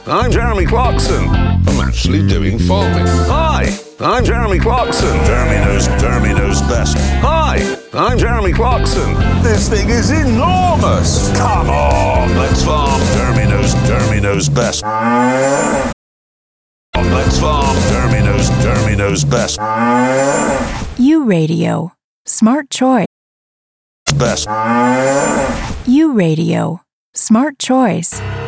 I'm Jeremy Clarkson. I'm actually doing farming. Hi, I'm Jeremy Clarkson. Jeremy knows best. Hi, I'm Jeremy Clarkson. This thing is enormous. Come on, let's farm. Jeremy knows best. Let's farm. Jeremy knows best. U Radio. Smart choice. Best. U Radio. Smart choice.